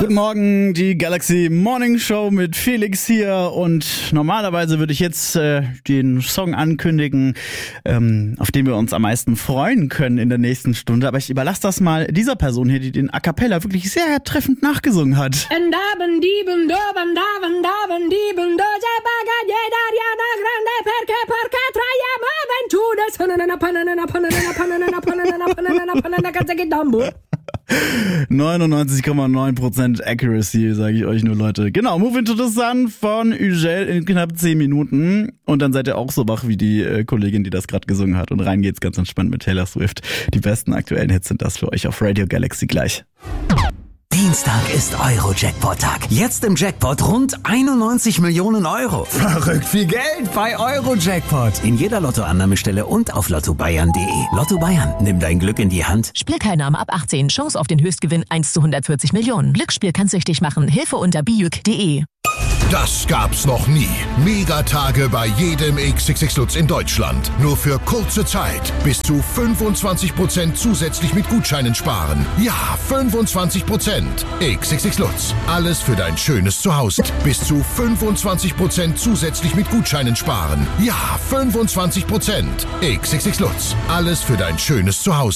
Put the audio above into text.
Guten Morgen, die Galaxy Morning Show mit Felix hier und normalerweise würde ich jetzt den Song ankündigen, auf den wir uns am meisten freuen können in der nächsten Stunde, aber ich überlasse das mal dieser Person hier, die den A Cappella wirklich sehr treffend nachgesungen hat. Dumbo. 99,9% Accuracy, sage ich euch nur, Leute. Genau, Move Into the Sun von Ugel in knapp 10 Minuten. Und dann seid ihr auch so wach wie die Kollegin, die das gerade gesungen hat. Und rein geht's ganz entspannt mit Taylor Swift. Die besten aktuellen Hits sind das für euch auf Radio Galaxy gleich. Dienstag ist Euro-Jackpot-Tag. Jetzt im Jackpot rund 91 Millionen Euro. Verrückt viel Geld bei Euro-Jackpot. In jeder Lottoannahmestelle und auf lottobayern.de. Lotto Bayern, nimm dein Glück in die Hand. Spielteilnahme ab 18. Chance auf den Höchstgewinn 1 zu 140 Millionen. Glücksspiel kann süchtig machen. Hilfe unter biuk.de. Das gab's noch nie. Megatage bei jedem XXX Lutz in Deutschland. Nur für kurze Zeit. Bis zu 25% zusätzlich mit Gutscheinen sparen. Ja, 25%. XXX Lutz. Alles für dein schönes Zuhause. Bis zu 25% zusätzlich mit Gutscheinen sparen. Ja, 25%. XXX Lutz. Alles für dein schönes Zuhause.